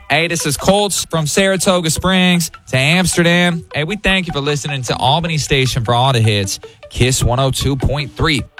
Hey, this is Colts from Saratoga Springs to Amsterdam. Hey, we thank you for listening to Albany Station for all the hits. Kiss 102.3.